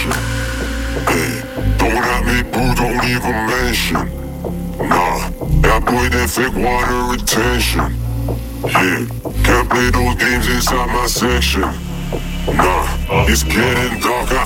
attention. Hey, don't at me, boo, don't even mention. Nah, that boy, that fake water retention. Yeah, can't play those games inside my section. Nah, it's getting dark.